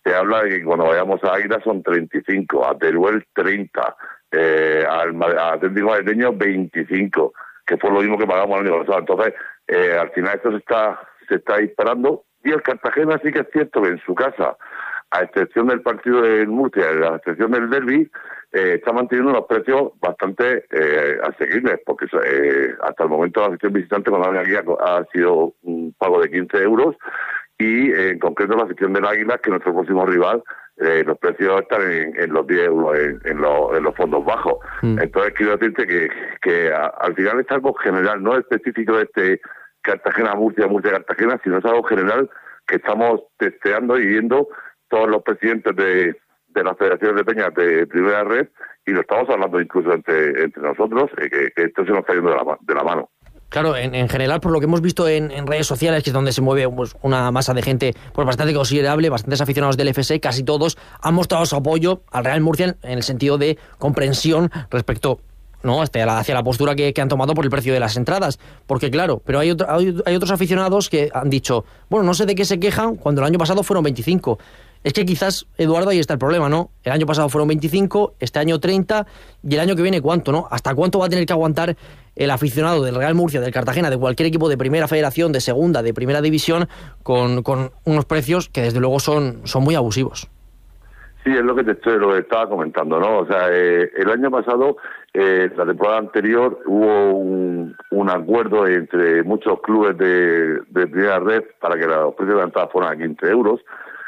se habla de que cuando vayamos a Águila son 35, a Teruel 30, al Atlético Madrileño 25, que fue lo mismo que pagamos el año pasado. Entonces, al final esto se está disparando, y el Cartagena sí que es cierto que en su casa, a excepción del partido del Murcia, a excepción del derbi, está manteniendo unos precios bastante asequibles, porque hasta el momento la afición visitante cuando viene aquí ha sido un pago de 15 euros, y en concreto la afición del Águila, que es nuestro próximo rival, los precios están en los 10 euros en los fondos bajos. Entonces quiero decirte que al final es algo general, no específico de este Cartagena-Murcia, Murcia-Cartagena, sino es algo general que estamos testeando y viendo todos los presidentes de las federaciones de peñas de primera red, y lo estamos hablando incluso entre nosotros, que esto se nos está yendo de la mano. Claro, en general, por lo que hemos visto en redes sociales, que es donde se mueve pues, una masa de gente pues bastante considerable, bastantes aficionados del FC, casi todos han mostrado su apoyo al Real Murcia en el sentido de comprensión respecto, ¿no?, hacia la postura que han tomado por el precio de las entradas. Porque claro, pero hay otros aficionados que han dicho, bueno, no sé de qué se quejan cuando el año pasado fueron 25. Es que quizás, Eduardo, ahí está el problema, ¿no? El año pasado fueron 25, este año 30, y el año que viene, ¿cuánto, no? ¿Hasta cuánto va a tener que aguantar el aficionado del Real Murcia, del Cartagena, de cualquier equipo de primera federación, de segunda, de primera división, con unos precios que desde luego son muy abusivos? Sí, es lo que lo estaba comentando, ¿no? O sea, el año pasado, la temporada anterior, hubo un acuerdo entre muchos clubes de primera red para que los precios de la entrada fueran a 15 euros.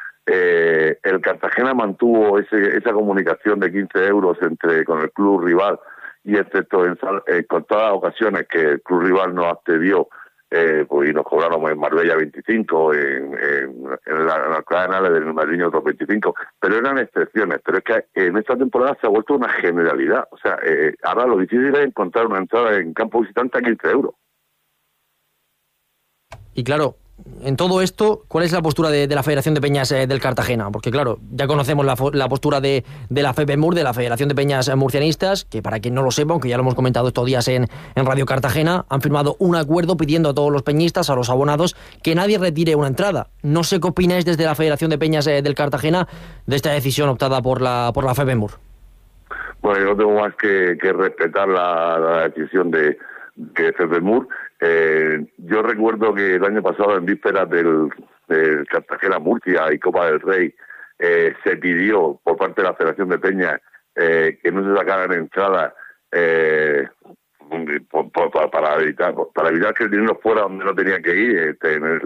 El Cartagena mantuvo esa comunicación de 15 euros con el club rival, y excepto en contadas ocasiones que el club rival no accedió, pues, y nos cobraron en Marbella 25, en la cadena del Madrileño otros 25, pero eran excepciones. Pero es que en esta temporada se ha vuelto una generalidad. O sea, ahora lo difícil es encontrar una entrada en campo visitante a 15 euros. Y claro, en todo esto, ¿cuál es la postura de la Federación de Peñas del Cartagena? Porque claro, ya conocemos la postura de la FEPEMUR, de la Federación de Peñas Murcianistas, que para quien no lo sepa, aunque ya lo hemos comentado estos días en Radio Cartagena, han firmado un acuerdo pidiendo a todos los peñistas, a los abonados, que nadie retire una entrada. No sé qué opináis desde la Federación de Peñas del Cartagena de esta decisión optada por la FEPEMUR. Bueno, yo no tengo más que respetar la decisión de FEPEMUR. Yo recuerdo que el año pasado, en vísperas del Cartagena-Murcia y Copa del Rey, se pidió por parte de la Federación de Peñas que no se sacaran entradas para evitar que el dinero fuera donde no tenía que ir,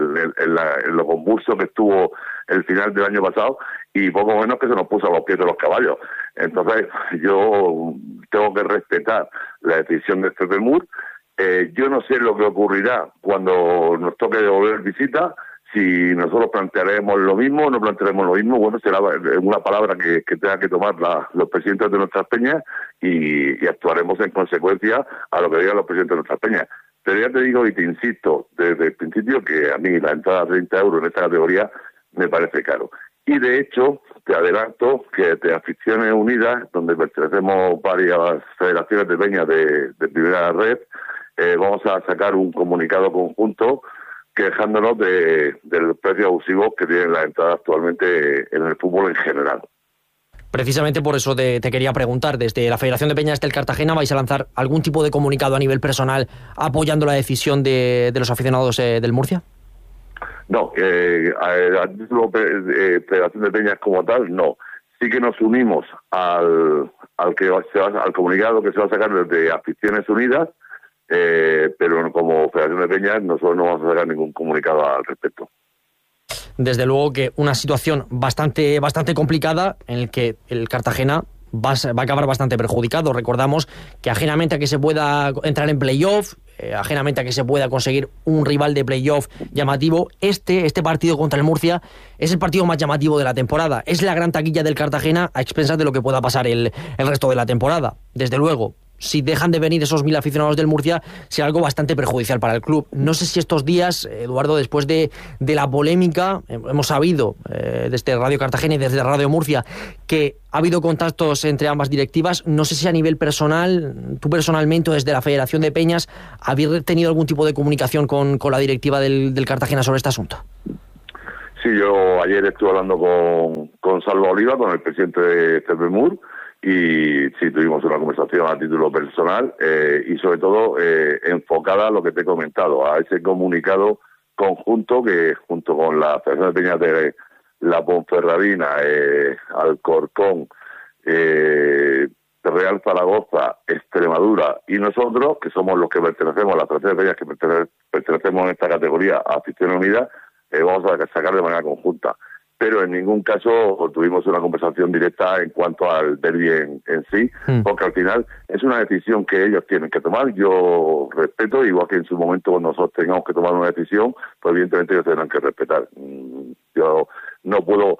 en lo convulso que estuvo el final del año pasado, y poco menos que se nos puso a los pies de los caballos. Entonces, yo tengo que respetar la decisión de FEPEMUR. Yo no sé lo que ocurrirá cuando nos toque devolver visita, si nosotros plantearemos lo mismo o no plantearemos lo mismo. Bueno, será una palabra que tengan que tomar los presidentes de nuestras peñas, y actuaremos en consecuencia a lo que digan los presidentes de nuestras peñas. Pero ya te digo y te insisto desde el principio que a mí la entrada a 30 euros en esta categoría me parece caro. Y de hecho, te adelanto que de Aficiones Unidas, donde pertenecemos varias federaciones de peñas de primera red, vamos a sacar un comunicado conjunto quejándonos del precio abusivo que tienen las entradas actualmente en el fútbol en general. Precisamente por eso te quería preguntar, ¿desde la Federación de Peñas del Cartagena vais a lanzar algún tipo de comunicado a nivel personal apoyando la decisión de los aficionados del Murcia? No, a título de Federación de Peñas como tal, no. Sí que nos unimos al comunicado que se va a sacar desde Aficiones Unidas, pero como Federación de Peñas nosotros no vamos a sacar ningún comunicado al respecto. Desde luego que una situación bastante complicada en el que el Cartagena va a acabar bastante perjudicado. Recordamos que ajenamente a que se pueda entrar en playoff, ajenamente a que se pueda conseguir un rival de playoff llamativo, este partido contra el Murcia es el partido más llamativo de la temporada. Es la gran taquilla del Cartagena a expensas de lo que pueda pasar el resto de la temporada. Desde luego, si dejan de venir esos 1000 aficionados del Murcia, será algo bastante perjudicial para el club. No sé si estos días, Eduardo, después de la polémica, hemos sabido desde Radio Cartagena y desde Radio Murcia que ha habido contactos entre ambas directivas. No sé si a nivel personal, tú personalmente, desde la Federación de Peñas, habéis tenido algún tipo de comunicación con la directiva del Cartagena sobre este asunto. Sí, yo ayer estuve hablando con Salva Oliva, con el presidente de Cervemur, y sí tuvimos una conversación a título personal y sobre todo enfocada a lo que te he comentado, a ese comunicado conjunto que junto con la Federación de Peñas de la Ponferradina, Alcorcón, Real Zaragoza, Extremadura y nosotros, que somos los que pertenecemos a la Federación de Peñas que pertenecemos en esta categoría a Afición Unida, vamos a sacar de manera conjunta. Pero en ningún caso tuvimos una conversación directa en cuanto al derbi en sí, porque al final es una decisión que ellos tienen que tomar. Yo respeto, igual que en su momento cuando nosotros tengamos que tomar una decisión, pues evidentemente ellos tendrán que respetar. Yo no puedo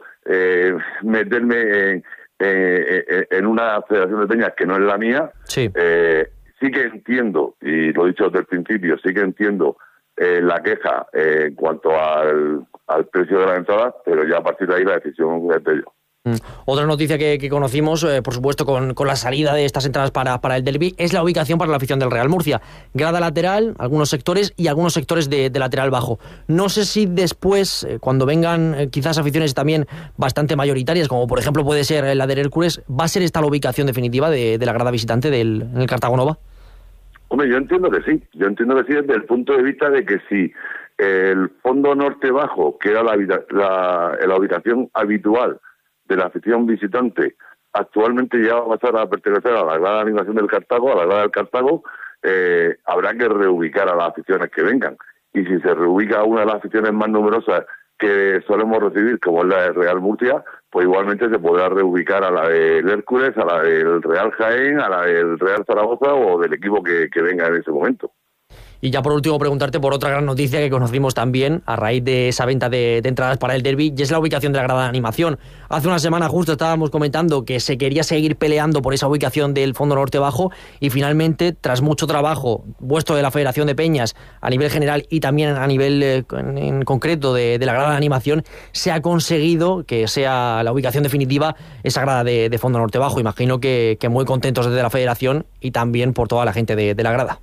meterme en una federación de peñas que no es la mía. Sí que entiendo, y lo he dicho desde el principio, sí que entiendo la queja en cuanto al precio de la entrada, pero ya a partir de ahí la decisión es de ellos. Otra noticia que conocimos, por supuesto, con la salida de estas entradas para el derbi, es la ubicación para la afición del Real Murcia. Grada lateral, algunos sectores y algunos sectores de lateral bajo. No sé si después, cuando vengan quizás aficiones también bastante mayoritarias, como por ejemplo puede ser la del Hércules, ¿va a ser esta la ubicación definitiva de la grada visitante en el Cartago Nova? Hombre, yo entiendo que sí desde el punto de vista de que si el fondo norte bajo, que era la ubicación habitual de la afición visitante, actualmente ya va a pasar a pertenecer a la grada de animación del Cartago, a la grada del Cartago, habrá que reubicar a las aficiones que vengan. Y si se reubica a una de las aficiones más numerosas que solemos recibir, como es la de Real Murcia, pues igualmente se podrá reubicar a la del Hércules, a la del Real Jaén, a la del Real Zaragoza o del equipo que venga en ese momento. Y ya por último preguntarte por otra gran noticia que conocimos también a raíz de esa venta de entradas para el derbi, y es la ubicación de la grada de animación. Hace una semana justo estábamos comentando que se quería seguir peleando por esa ubicación del fondo norte bajo y finalmente, tras mucho trabajo vuestro de la Federación de Peñas a nivel general y también a nivel en concreto de la grada de animación, se ha conseguido que sea la ubicación definitiva esa grada de fondo norte bajo. Imagino que muy contentos desde la Federación y también por toda la gente de la grada.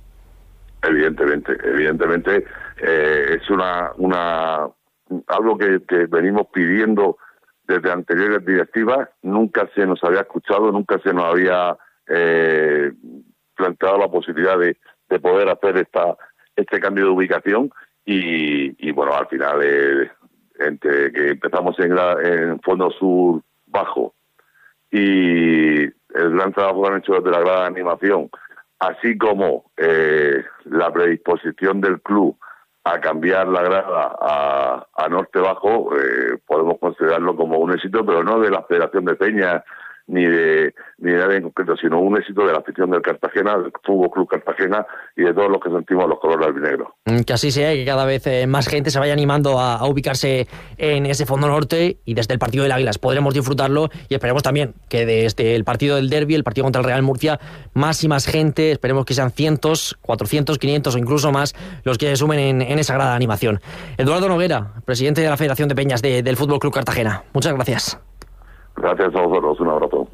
Evidentemente es algo que venimos pidiendo desde anteriores directivas. Nunca se nos había escuchado, nunca se nos había planteado la posibilidad de poder hacer este cambio de ubicación y bueno, al final entre que empezamos en fondo sur bajo y el gran trabajo que han hecho desde la grada de animación, así como la predisposición del club a cambiar la grada a norte bajo, podemos considerarlo como un éxito, pero no de la Federación de Peñas ni de nadie en concreto, sino un éxito de la afición del Cartagena, del Fútbol Club Cartagena y de todos los que sentimos los colores albinegros. Que así sea, que cada vez más gente se vaya animando a ubicarse en ese fondo norte, y desde el partido del Águilas podremos disfrutarlo, y esperemos también que desde el partido del derbi, el partido contra el Real Murcia, más y más gente, esperemos que sean cientos, 400, 500 o incluso más los que se sumen en esa grada de animación. Eduardo Noguera, presidente de la Federación de Peñas del Fútbol Club Cartagena, muchas gracias. Gracias a vosotros, un abrazo.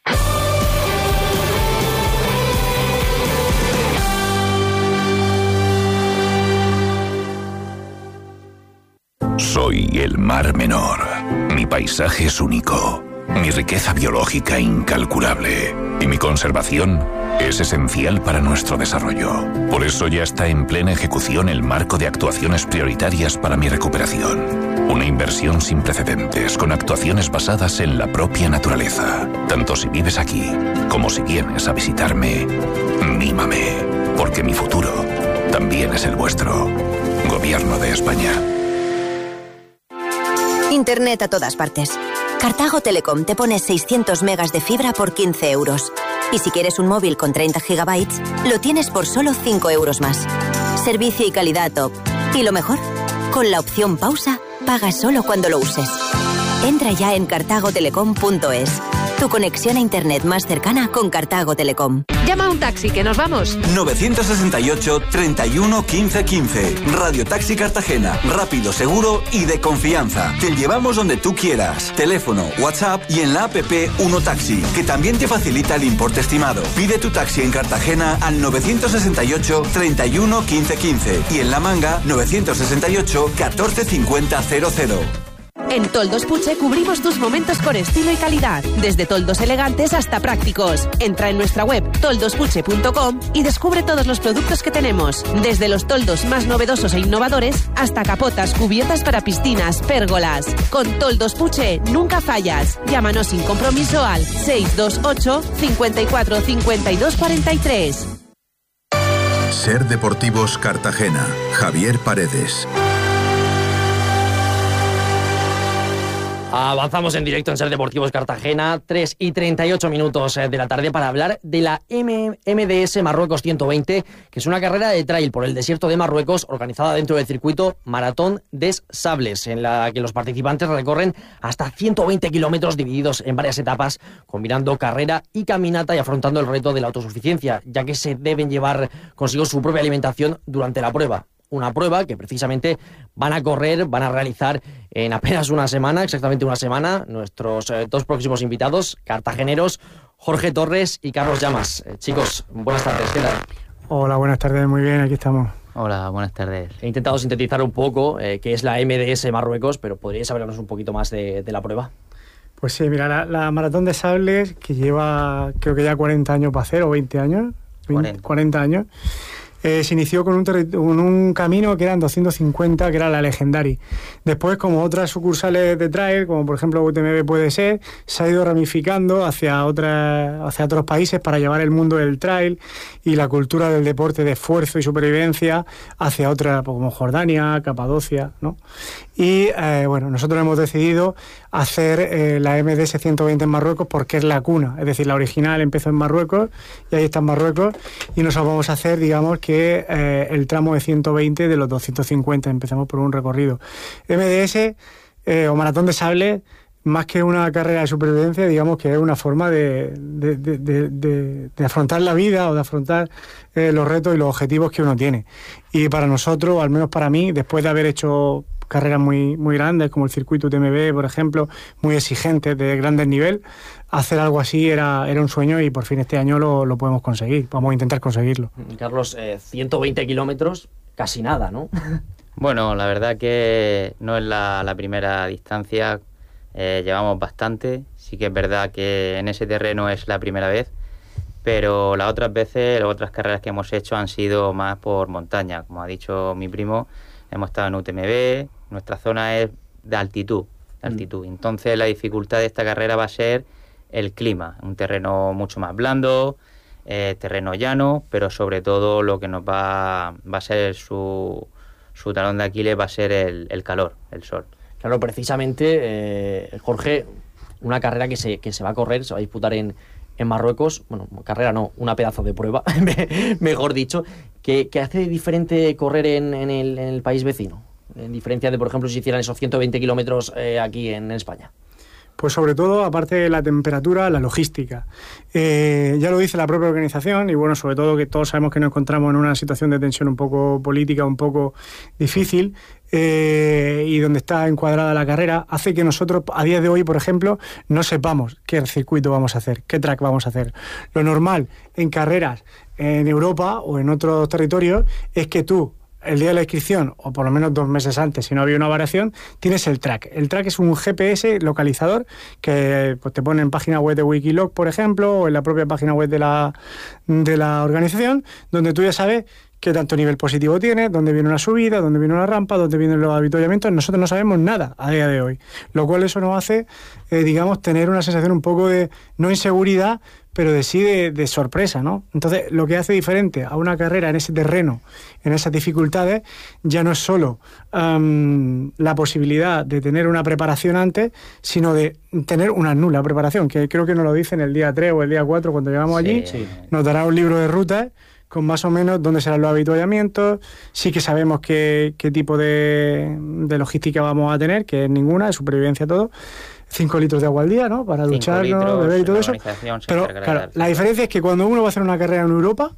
Soy el Mar Menor. Mi paisaje es único, mi riqueza biológica incalculable y mi conservación es esencial para nuestro desarrollo. Por eso ya está en plena ejecución el marco de actuaciones prioritarias para mi recuperación. Una inversión sin precedentes, con actuaciones basadas en la propia naturaleza. Tanto si vives aquí, como si vienes a visitarme, mímame, porque mi futuro también es el vuestro. Gobierno de España. Internet a todas partes. Cartago Telecom te pone 600 megas de fibra por 15 euros. Y si quieres un móvil con 30 gigabytes, lo tienes por solo 5 euros más. Servicio y calidad top. Y lo mejor, con la opción pausa, pagas solo cuando lo uses. Entra ya en cartagotelecom.es. Tu conexión a internet más cercana con Cartago Telecom. Llama a un taxi, que nos vamos. 968 31 15 15. Radio Taxi Cartagena. Rápido, seguro y de confianza. Te llevamos donde tú quieras. Teléfono, WhatsApp y en la app Uno Taxi, que también te facilita el importe estimado. Pide tu taxi en Cartagena al 968 31 15 15 y en La Manga 968 14 50 00. En Toldos Puche cubrimos tus momentos con estilo y calidad, desde toldos elegantes hasta prácticos. Entra en nuestra web toldospuche.com y descubre todos los productos que tenemos, desde los toldos más novedosos e innovadores hasta capotas, cubiertas para piscinas, pérgolas. Con Toldos Puche nunca fallas. Llámanos sin compromiso al 628 54 52 43. Ser Deportivos Cartagena. Javier Paredes. Avanzamos en directo en Ser Deportivos Cartagena, 3:38 de la tarde, para hablar de la MDS Marruecos 120, que es una carrera de trail por el desierto de Marruecos organizada dentro del circuito Maratón des Sables, en la que los participantes recorren hasta 120 kilómetros divididos en varias etapas, combinando carrera y caminata y afrontando el reto de la autosuficiencia, ya que se deben llevar consigo su propia alimentación durante la prueba. Una prueba que precisamente van a realizar en apenas una semana, exactamente una semana, nuestros dos próximos invitados, cartageneros, Jorge Torres y Carlos Llamas. Chicos, buenas tardes, ¿qué tal? Hola, buenas tardes, muy bien, aquí estamos. Hola, buenas tardes. He intentado sintetizar un poco qué es la MDS Marruecos, pero ¿podríais hablarnos un poquito más de la prueba? Pues sí, mira, la Maratón de Sables, que lleva creo que ya 40 años para hacer, o 20 años, 40 años, se inició con un camino que eran 250, que era la Legendary. Después, como otras sucursales de trail, como por ejemplo UTMB puede ser, se ha ido ramificando hacia otros países para llevar el mundo del trail y la cultura del deporte de esfuerzo y supervivencia hacia otras, como Jordania, Capadocia, ¿no? Y bueno, nosotros hemos decidido hacer la MDS 120 en Marruecos porque es la cuna, es decir, la original empezó en Marruecos y ahí está en Marruecos, y nosotros vamos a hacer, digamos, que el tramo de 120 de los 250, empezamos por un recorrido. MDS o Maratón de Sable, más que una carrera de supervivencia, digamos que es una forma de afrontar la vida o de afrontar los retos y los objetivos que uno tiene. Y para nosotros, o al menos para mí, después de haber hecho carreras muy grandes, como el circuito UTMB, por ejemplo, muy exigentes, de grandes nivel, hacer algo así era un sueño, y por fin este año lo podemos conseguir. Vamos a intentar conseguirlo. Carlos, 120 kilómetros, casi nada, ¿no? Bueno, la verdad que no es la primera distancia, llevamos bastante. Sí que es verdad que en ese terreno es la primera vez, pero las otras carreras que hemos hecho han sido más por montaña. Como ha dicho mi primo, hemos estado en UTMB, nuestra zona es de altitud. Entonces la dificultad de esta carrera va a ser el clima, un terreno mucho más blando, terreno llano, pero sobre todo lo que nos va a ser su talón de Aquiles va a ser el calor, el sol. Claro, precisamente, Jorge, una carrera que se va a correr, se va a disputar en Marruecos, bueno, carrera no, una pedazo de prueba, mejor dicho, que hace diferente correr en el país vecino, en diferencia de, por ejemplo, si hicieran esos 120 kilómetros aquí en España. Pues sobre todo, aparte de la temperatura, la logística. Ya lo dice la propia organización, y bueno, sobre todo que todos sabemos que nos encontramos en una situación de tensión un poco política, un poco difícil, y donde está encuadrada la carrera, hace que nosotros, a día de hoy, por ejemplo, no sepamos qué circuito vamos a hacer, qué track vamos a hacer. Lo normal en carreras en Europa o en otros territorios es que tú, el día de la inscripción, o por lo menos 2 meses antes, si no había una variación, tienes el track. El track es un GPS localizador que pues, te pone en página web de Wikiloc, por ejemplo, o en la propia página web de la organización, donde tú ya sabes qué tanto nivel positivo tiene, dónde viene una subida, dónde viene una rampa, dónde vienen los avituallamientos. Nosotros no sabemos nada a día de hoy, lo cual eso nos hace, digamos, tener una sensación un poco de, no inseguridad, pero de sorpresa, ¿no? Entonces, lo que hace diferente a una carrera en ese terreno, en esas dificultades, ya no es solo la posibilidad de tener una preparación antes, sino de tener una nula preparación, que creo que nos lo dicen el día 3 o el día 4 cuando llegamos allí. Sí. Nos dará un libro de rutas con más o menos dónde serán los avituallamientos. Sí que sabemos qué tipo de logística vamos a tener, que es ninguna, de supervivencia todo. 5 litros de agua al día, ¿no? Para ducharnos, beber y todo eso. Pero claro, la diferencia es que cuando uno va a hacer una carrera en Europa,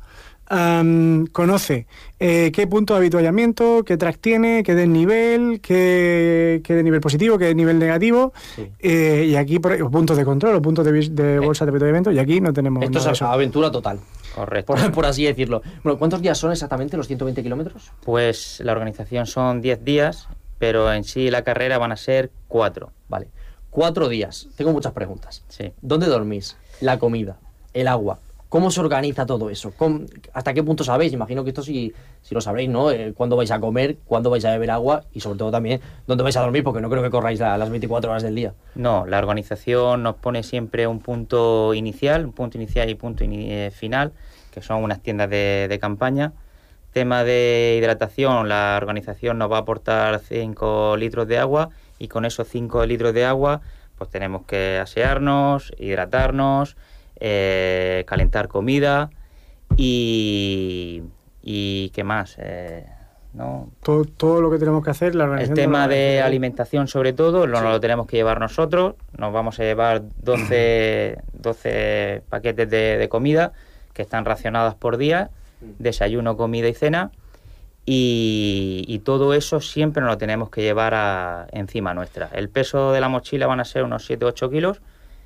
conoce qué punto de avituallamiento, qué track tiene, qué desnivel, qué desnivel positivo, qué desnivel negativo, sí. Y aquí puntos de control o puntos de bolsa de avituallamiento, y aquí no tenemos esto nada. Esto es aventura total. Correcto. Por así decirlo. Bueno, ¿cuántos días son exactamente los 120 kilómetros? Pues la organización son 10 días pero en sí la carrera van a ser 4. Vale. 4 días. Tengo muchas preguntas. Sí. ¿Dónde dormís? La comida, el agua. ¿Cómo se organiza todo eso? ¿Hasta qué punto sabéis? Imagino que esto sí lo sabréis, ¿no? ¿Cuándo vais a comer? ¿Cuándo vais a beber agua? Y sobre todo también, ¿dónde vais a dormir? Porque no creo que corráis las 24 horas del día. No, la organización nos pone siempre un punto inicial y punto final, que son unas tiendas de campaña. Tema de hidratación, la organización nos va a aportar 5 litros de agua y con esos 5 litros de agua pues tenemos que asearnos, hidratarnos, calentar comida y ¿qué más? ¿No? Todo lo que tenemos que hacer, la organización. El tema de alimentación sobre todo, no lo tenemos que llevar nosotros, nos vamos a llevar 12 paquetes de comida que están racionadas por día, desayuno, comida y cena, y todo eso siempre nos lo tenemos que llevar encima nuestra. El peso de la mochila van a ser unos 7-8 kilos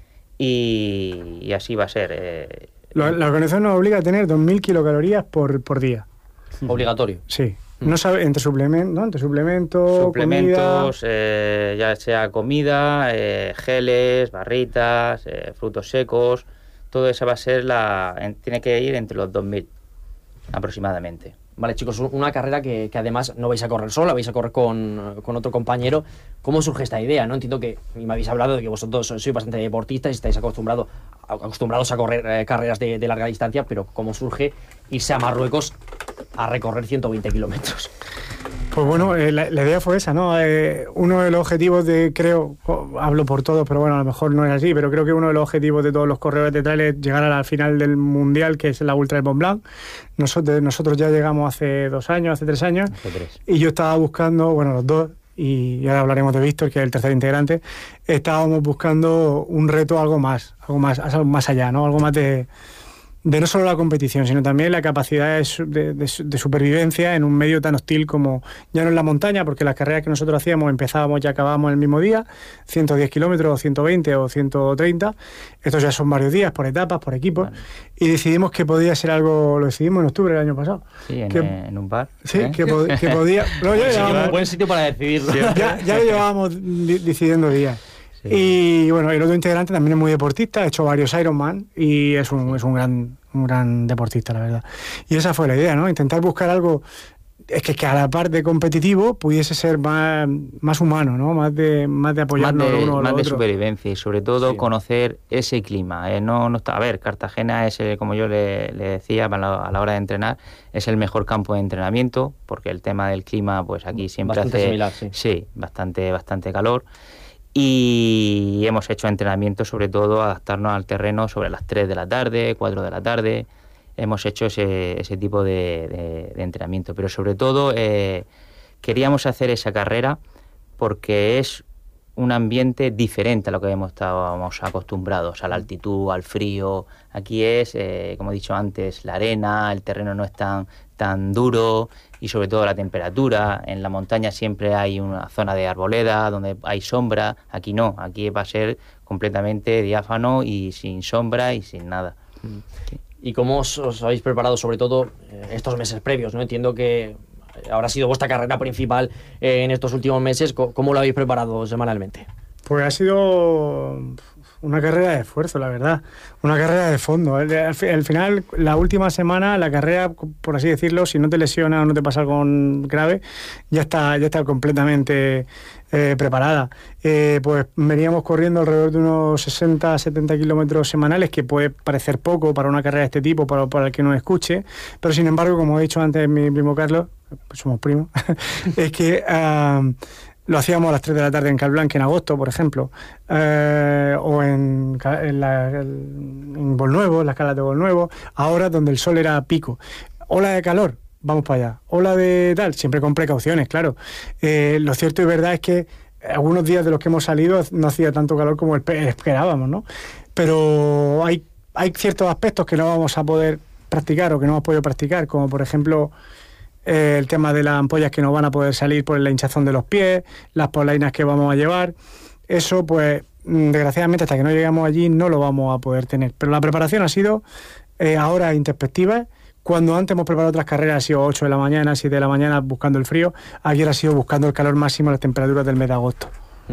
y así va a ser. La organización nos obliga a tener 2.000 kilocalorías por día. Obligatorio. Sí. No sabe, entre suplementos, suplementos, ya sea comida, geles, barritas, frutos secos, todo eso va a ser tiene que ir entre los 2.000 aproximadamente. Vale, chicos, una carrera que además no vais a correr sola, vais a correr con otro compañero. ¿Cómo surge esta idea? ¿No? Entiendo que me habéis hablado de que vosotros sois bastante deportistas y estáis acostumbrados a correr carreras de larga distancia, pero ¿cómo surge irse a Marruecos a recorrer 120 kilómetros? Pues bueno, la idea fue esa, ¿no? Uno de los objetivos hablo por todos, pero bueno, a lo mejor no es así, pero creo que uno de los objetivos de todos los corredores de trail es llegar a la final del Mundial, que es la Ultra del Mont Blanc. Nosotros ya llegamos hace 2 años, hace 3 años, y yo estaba buscando, bueno, los dos, y ahora hablaremos de Víctor, que es el tercer integrante, estábamos buscando un reto, algo más allá, ¿no? Algo más de no solo la competición, sino también la capacidad de supervivencia en un medio tan hostil como ya no en la montaña, porque las carreras que nosotros hacíamos empezábamos y acabábamos el mismo día, 110 kilómetros, o 120 o 130, estos ya son varios días, por etapas, por equipos, vale. Y decidimos que podía ser algo, lo decidimos en octubre del año pasado. Sí, en un bar. Sí, que podía... No, un buen sitio para decidirlo. Ya lo llevábamos decidiendo días. Sí. Y bueno, el otro integrante también es muy deportista, ha hecho varios Ironman y es un gran deportista, la verdad. Y esa fue la idea, ¿no? Intentar buscar algo que a la par de competitivo pudiese ser más humano, ¿no? Más de apoyarnos uno al otro. Más de supervivencia y sobre todo conocer ese clima. A ver, Cartagena es, como yo le decía a la hora de entrenar, es el mejor campo de entrenamiento porque el tema del clima, pues aquí siempre bastante similar, sí, bastante calor. Y hemos hecho entrenamiento, sobre todo adaptarnos al terreno sobre las 3 de la tarde, 4 de la tarde. Hemos hecho ese tipo de entrenamiento, pero sobre todo queríamos hacer esa carrera porque es un ambiente diferente a lo que estábamos acostumbrados, a la altitud, al frío. Aquí es, como he dicho antes, la arena, el terreno no es tan duro y sobre todo la temperatura. En la montaña siempre hay una zona de arboleda donde hay sombra. Aquí no, aquí va a ser completamente diáfano y sin sombra y sin nada. ¿Y cómo os habéis preparado, sobre todo estos meses previos, ¿no? Entiendo que ahora ha sido vuestra carrera principal en estos últimos meses. ¿Cómo lo habéis preparado semanalmente? Pues ha sido una carrera de esfuerzo, la verdad. Una carrera de fondo. Al final, la última semana, la carrera, por así decirlo, si no te lesionas o no te pasa algo grave, ya está completamente preparada. Pues veníamos corriendo alrededor de unos 60-70 kilómetros semanales, que puede parecer poco para una carrera de este tipo, para el que nos escuche, pero sin embargo, como he dicho antes mi primo Carlos, somos primos, es que lo hacíamos a las 3 de la tarde en Calblanc en agosto, por ejemplo, o en Bolnuevo, en las calas de Bolnuevo, ahora donde el sol era a pico. Ola de calor, vamos para allá. Ola de tal, siempre con precauciones, claro. Lo cierto y verdad es que algunos días de los que hemos salido no hacía tanto calor como esperábamos, ¿no? Pero hay ciertos aspectos que no vamos a poder practicar o que no hemos podido practicar, como por ejemplo el tema de las ampollas que no van a poder salir por la hinchazón de los pies, las polainas que vamos a llevar. Eso, pues, desgraciadamente, hasta que no lleguemos allí no lo vamos a poder tener. Pero la preparación ha sido ahora introspectiva, cuando antes hemos preparado otras carreras, ha sido 8 de la mañana, 7 de la mañana buscando el frío, ayer ha sido buscando el calor máximo, las temperaturas del mes de agosto.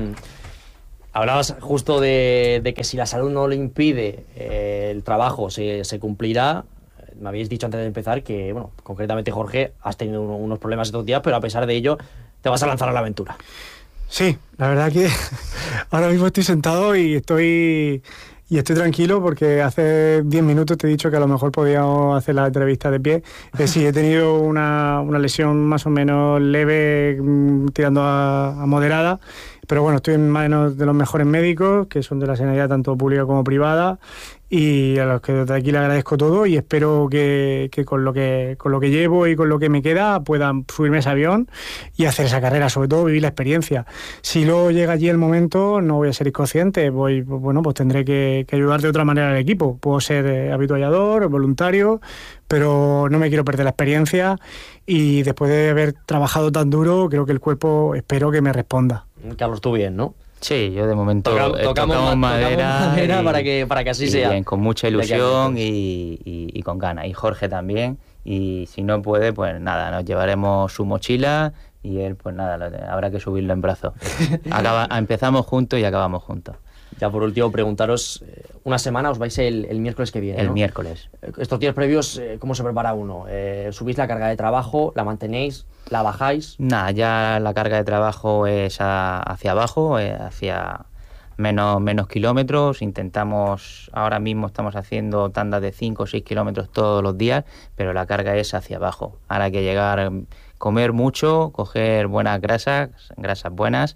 Hablabas justo de que si la salud no lo impide, el trabajo se cumplirá. Me habéis dicho antes de empezar que, bueno, concretamente Jorge, has tenido unos problemas estos días, pero a pesar de ello te vas a lanzar a la aventura. Sí, la verdad que ahora mismo estoy sentado y estoy tranquilo porque hace 10 minutos te he dicho que a lo mejor podíamos hacer la entrevista de pie. Sí, he tenido una lesión más o menos leve, tirando a moderada, pero bueno, estoy en manos de los mejores médicos, que son de la sanidad tanto pública como privada, y a los que desde aquí le agradezco todo y espero que con lo que llevo y con lo que me queda puedan subirme a ese avión y hacer esa carrera, sobre todo vivir la experiencia. Si luego llega allí el momento, no voy a ser inconsciente, pues tendré que ayudar de otra manera al equipo. Puedo ser avituallador, voluntario, pero no me quiero perder la experiencia y después de haber trabajado tan duro, creo que el cuerpo espero que me responda. Carlos, tú bien, ¿no? Sí, yo de momento tocamos madera para que así sea. Bien, con mucha ilusión y con ganas. Y Jorge también. Y si no puede, pues nada, nos llevaremos su mochila y él, pues nada, habrá que subirlo en brazos. Empezamos juntos y acabamos juntos. Ya por último, preguntaros, una semana os vais el miércoles que viene, ¿no? El miércoles. Estos días previos, ¿cómo se prepara uno? ¿Subís la carga de trabajo? ¿La mantenéis? ¿La bajáis? Nada, ya la carga de trabajo es hacia abajo, hacia menos kilómetros. Ahora mismo estamos haciendo tandas de 5 o 6 kilómetros todos los días, pero la carga es hacia abajo. Ahora hay que llegar, comer mucho, coger buenas grasas buenas,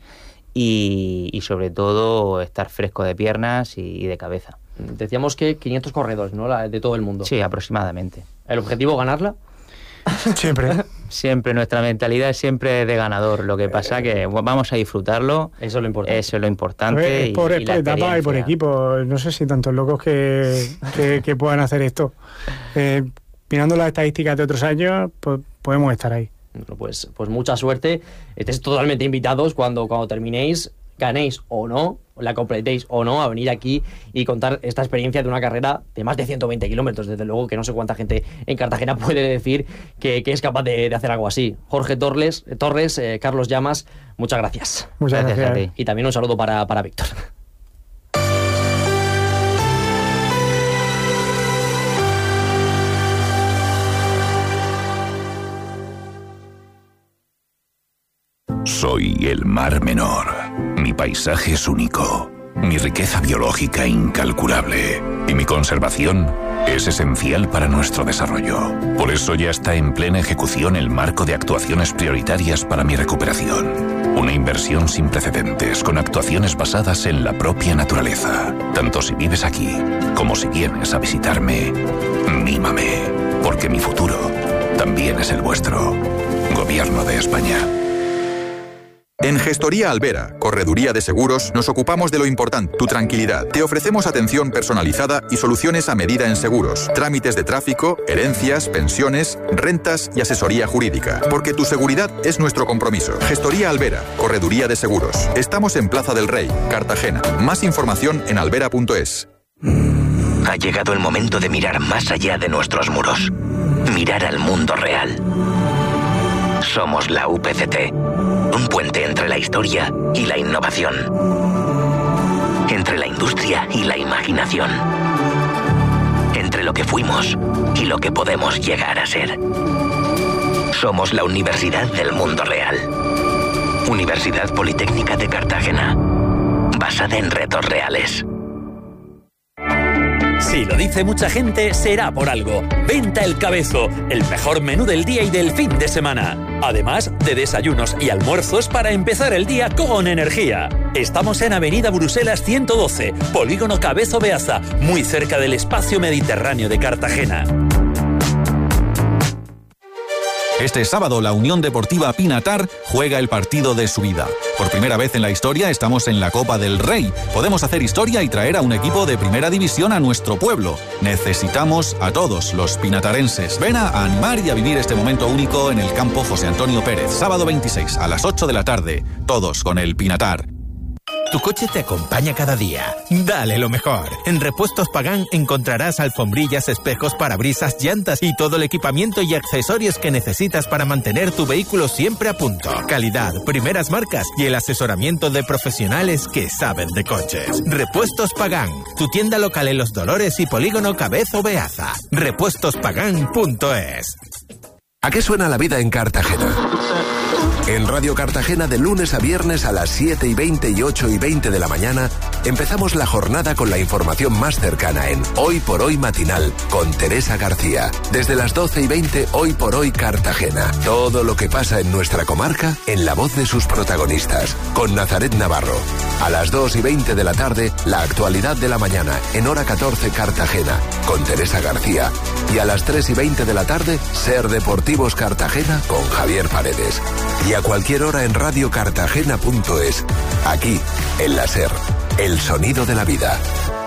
y sobre todo estar fresco de piernas y de cabeza. Decíamos que 500 corredores, ¿no? De todo el mundo. Sí, aproximadamente. ¿El objetivo ganarla? Siempre. Nuestra mentalidad es siempre de ganador. Lo que pasa que vamos a disfrutarlo. Eso es lo importante. Es por etapa y por equipo. No sé si tantos locos que puedan hacer esto. Mirando las estadísticas de otros años, pues podemos estar ahí. Bueno, pues mucha suerte. Estéis totalmente invitados cuando terminéis, ganéis o no, la completéis o no, a venir aquí y contar esta experiencia de una carrera de más de 120 kilómetros. Desde luego que no sé cuánta gente en Cartagena puede decir que es capaz de hacer algo así. Jorge Torres, Carlos Llamas, muchas gracias. Muchas gracias a ti. Y también un saludo para Víctor. Soy el Mar Menor. Mi paisaje es único. Mi riqueza biológica incalculable. Y mi conservación es esencial para nuestro desarrollo. Por eso ya está en plena ejecución el marco de actuaciones prioritarias para mi recuperación. Una inversión sin precedentes, con actuaciones basadas en la propia naturaleza. Tanto si vives aquí, como si vienes a visitarme, mímame. Porque mi futuro también es el vuestro. Gobierno de España. En Gestoría Albera, Correduría de Seguros, nos ocupamos de lo importante, tu tranquilidad. Te ofrecemos atención personalizada y soluciones a medida en seguros, trámites de tráfico, herencias, pensiones, rentas y asesoría jurídica. Porque tu seguridad es nuestro compromiso. Gestoría Albera, Correduría de Seguros. Estamos en Plaza del Rey, Cartagena. Más información en albera.es. Ha llegado el momento de mirar más allá de nuestros muros. Mirar al mundo real. Somos la UPCT, un puente entre la historia y la innovación, entre la industria y la imaginación, entre lo que fuimos y lo que podemos llegar a ser. Somos la Universidad del Mundo Real. Universidad Politécnica de Cartagena, basada en retos reales. Si lo dice mucha gente, será por algo. Venta El Cabezo, el mejor menú del día y del fin de semana. Además de desayunos y almuerzos para empezar el día con energía. Estamos en Avenida Bruselas 112, Polígono Cabezo Beaza, muy cerca del Espacio Mediterráneo de Cartagena. Este sábado, la Unión Deportiva Pinatar juega el partido de su vida. Por primera vez en la historia estamos en la Copa del Rey. Podemos hacer historia y traer a un equipo de primera división a nuestro pueblo. Necesitamos a todos los pinatarenses. Ven a animar y a vivir este momento único en el campo José Antonio Pérez. Sábado 26 a las 8 de la tarde. Todos con el Pinatar. Tu coche te acompaña cada día. Dale lo mejor. En Repuestos Pagán encontrarás alfombrillas, espejos, parabrisas, llantas y todo el equipamiento y accesorios que necesitas para mantener tu vehículo siempre a punto. Calidad, primeras marcas y el asesoramiento de profesionales que saben de coches. Repuestos Pagán, tu tienda local en Los Dolores y Polígono Cabezo Beaza. Repuestospagan.es. ¿A qué suena la vida en Cartagena? En Radio Cartagena, de lunes a viernes a las 7:20 y 8:20 de la mañana, empezamos la jornada con la información más cercana en Hoy por Hoy Matinal, con Teresa García. Desde las 12:20, Hoy por Hoy Cartagena. Todo lo que pasa en nuestra comarca, en la voz de sus protagonistas, con Nazaret Navarro. A las 2:20 de la tarde, la actualidad de la mañana, en hora 14 Cartagena, con Teresa García. Y a las 3:20 de la tarde, Ser Deportivos Cartagena, con Javier Paredes. Y a cualquier hora en radiocartagena.es. Aquí, en la Ser, el sonido de la vida.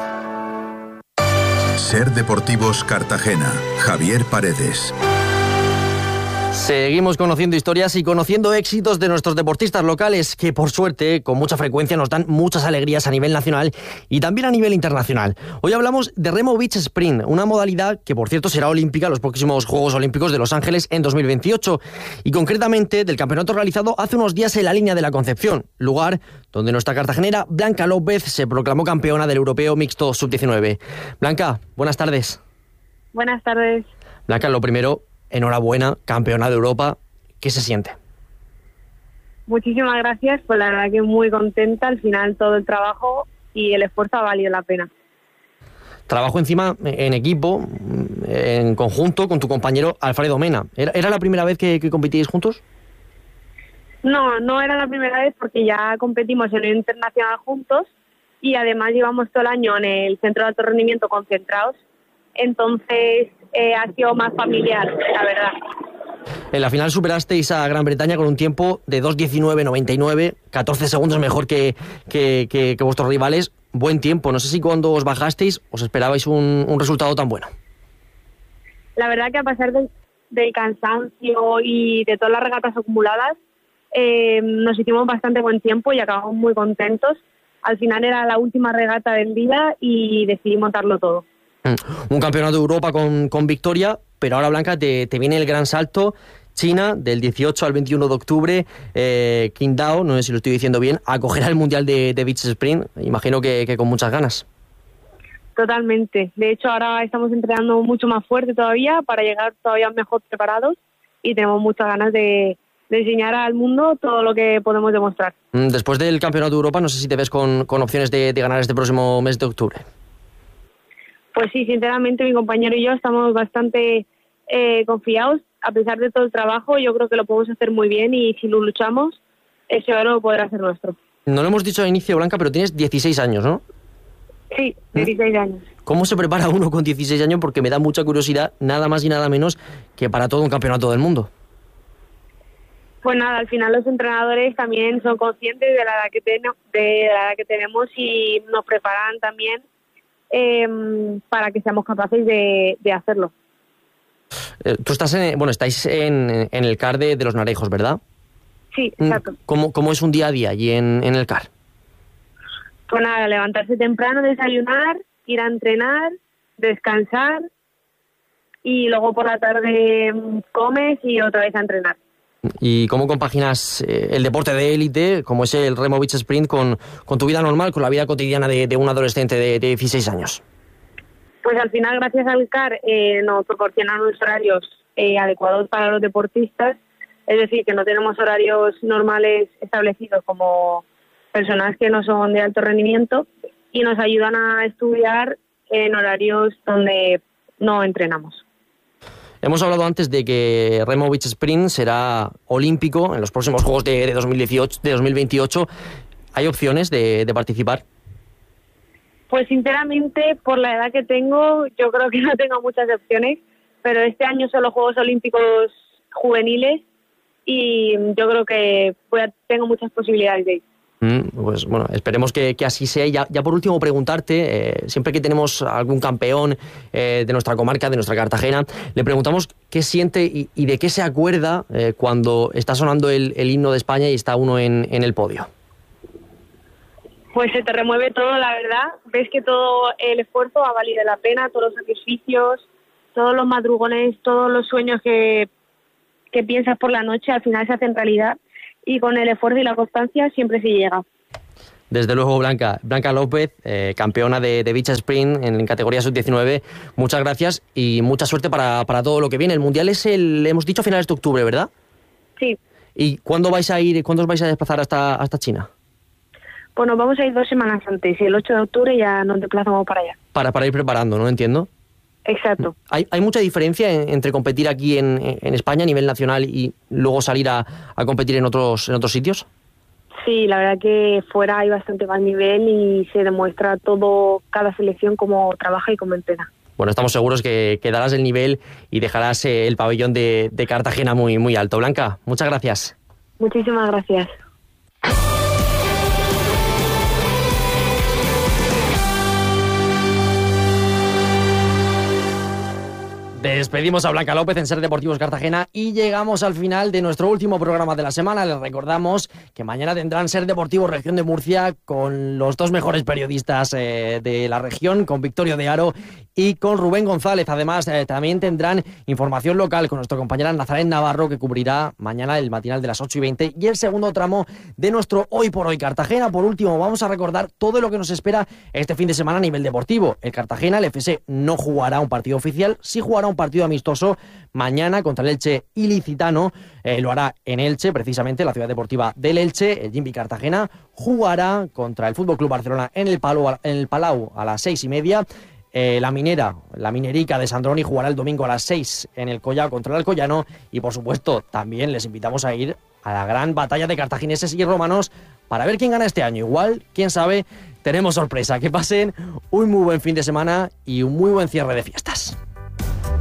Ser Deportivos Cartagena, Javier Paredes. Seguimos conociendo historias y conociendo éxitos de nuestros deportistas locales que, por suerte, con mucha frecuencia nos dan muchas alegrías a nivel nacional y también a nivel internacional. Hoy hablamos de Remo Beach Sprint, una modalidad que, por cierto, será olímpica en los próximos Juegos Olímpicos de Los Ángeles en 2028 y, concretamente, del campeonato realizado hace unos días en la Línea de la Concepción, lugar donde nuestra cartagenera Blanca López se proclamó campeona del Europeo Mixto Sub-19. Blanca, buenas tardes. Buenas tardes. Blanca, lo primero, enhorabuena, campeona de Europa. ¿Qué se siente? Muchísimas gracias, pues la verdad que muy contenta. Al final todo el trabajo y el esfuerzo ha valido la pena. Trabajo encima en equipo, en conjunto con tu compañero Alfredo Mena. ¿Era la primera vez que competíais juntos? No era la primera vez porque ya competimos en el internacional juntos y además llevamos todo el año en el centro de alto rendimiento concentrados. Entonces ha sido más familiar, la verdad. En la final superasteis a Gran Bretaña con un tiempo de 2:19.99, 14 segundos mejor que vuestros rivales. Buen tiempo. No sé si cuando os bajasteis os esperabais un resultado tan bueno. La verdad que a pesar del cansancio y de todas las regatas acumuladas, nos hicimos bastante buen tiempo y acabamos muy contentos. Al final era la última regata del día y decidimos darlo todo. Un campeonato de Europa con victoria, pero ahora, Blanca, te viene el gran salto. China, del 18 al 21 de octubre, Qingdao, no sé si lo estoy diciendo bien, acogerá el Mundial de Beach Sprint. Imagino que con muchas ganas. Totalmente. De hecho, ahora estamos entrenando mucho más fuerte todavía para llegar todavía mejor preparados y tenemos muchas ganas de enseñar al mundo todo lo que podemos demostrar. Después del Campeonato de Europa, no sé si te ves con opciones de ganar este próximo mes de octubre. Pues sí, sinceramente mi compañero y yo estamos bastante confiados. A pesar de todo el trabajo, yo creo que lo podemos hacer muy bien y si lo luchamos, ese oro podrá ser nuestro. No lo hemos dicho al inicio, Blanca, pero tienes 16 años, ¿no? Sí, 16 años. ¿Cómo se prepara uno con 16 años? Porque me da mucha curiosidad, nada más y nada menos que para todo un campeonato del mundo. Pues nada, al final los entrenadores también son conscientes de la edad que tenemos y nos preparan también para que seamos capaces de hacerlo. Tú estáis en el CAR de Los Narejos, ¿verdad? Sí, exacto. ¿Cómo es un día a día allí en el CAR? Pues nada, levantarse temprano, desayunar, ir a entrenar, descansar y luego por la tarde comes y otra vez a entrenar. ¿Y cómo compaginas el deporte de élite, como es el Remo Beach Sprint, con tu vida normal, con la vida cotidiana de un adolescente de 16 años? Pues al final, gracias al CAR, nos proporcionan unos horarios adecuados para los deportistas, es decir, que no tenemos horarios normales establecidos como personas que no son de alto rendimiento y nos ayudan a estudiar en horarios donde no entrenamos. Hemos hablado antes de que Remo Beach Sprint será olímpico en los próximos Juegos de 2028. ¿Hay opciones de participar? Pues sinceramente, por la edad que tengo, yo creo que no tengo muchas opciones, pero este año son los Juegos Olímpicos juveniles y yo creo que tengo muchas posibilidades de ir. Pues bueno, esperemos que así sea. Ya por último preguntarte, siempre que tenemos algún campeón de nuestra comarca, de nuestra Cartagena, le preguntamos qué siente y de qué se acuerda cuando está sonando el himno de España y está uno en el podio. Pues se te remueve todo, la verdad. Ves que todo el esfuerzo ha valido la pena, todos los sacrificios, todos los madrugones, todos los sueños que piensas por la noche, al final se hacen realidad. Y con el esfuerzo y la constancia siempre se llega. Desde luego, Blanca López, campeona de Beach Sprint en categoría sub-19, muchas gracias y mucha suerte para todo lo que viene. El Mundial es hemos dicho, a finales de octubre, ¿verdad? Sí. ¿Y cuándo os vais a desplazar hasta China? Pues nos vamos a ir 2 semanas antes y el 8 de octubre ya nos desplazamos para allá. Para ir preparando, ¿no? Entiendo. Exacto. ¿Hay mucha diferencia entre competir aquí en España a nivel nacional y luego salir a competir en otros sitios? Sí, la verdad que fuera hay bastante más nivel y se demuestra cada selección cómo trabaja y cómo entrena. Bueno, estamos seguros que darás el nivel y dejarás el pabellón de Cartagena muy, muy alto. Blanca, muchas gracias. Muchísimas gracias. Despedimos a Blanca López en Ser Deportivos Cartagena y llegamos al final de nuestro último programa de la semana. Les recordamos que mañana tendrán Ser Deportivos Región de Murcia con los 2 mejores periodistas de la región, con Victorio de Aro y con Rubén González. Además, también tendrán información local con nuestra compañera Nazaret Navarro, que cubrirá mañana el matinal de las 8:20 y el segundo tramo de nuestro Hoy por Hoy Cartagena. Por último, vamos a recordar todo lo que nos espera este fin de semana a nivel deportivo. El Cartagena, el FC, no jugará un partido oficial, sí jugará un partido amistoso mañana contra el Elche Ilicitano. Lo hará en Elche, precisamente, la ciudad deportiva del Elche. El Jimby Cartagena jugará contra el FC Barcelona en el Palau a las 6:30. La Minerica de Sandroni jugará el domingo a las 6 en el Collao contra el Alcoyano. Y por supuesto, también les invitamos a ir a la gran batalla de cartagineses y romanos para ver quién gana este año. Igual, quién sabe, tenemos sorpresa. Que pasen un muy buen fin de semana y un muy buen cierre de fiestas.